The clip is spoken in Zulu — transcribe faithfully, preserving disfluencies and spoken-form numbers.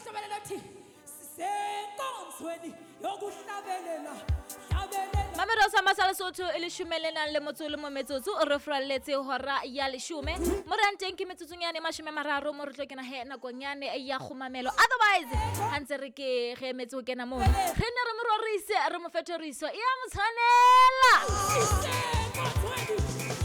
sigqibelela thi sisenkonzweni yokuhlabelela hlabelela Mamerosa masala sotho e leshumelena le motsolo mo metsotso re fralletse hora ya leshume moranteng ke metsotsonyane mashome mararo mo re tlo kena he nakong yane ya khumamelo otherwise hantse re ke ge metso kena mo re ne re mo rorise re mo fetoriso ya motshwanela sisenkonzweni